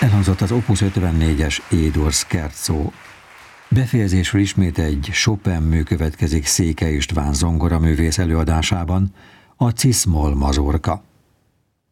Elhangzott az Opus 54-es E-dur Scherzo. Befejezésről ismét egy Chopin mű következik Székely István zongoraművész előadásában, a Cis-moll mazurka.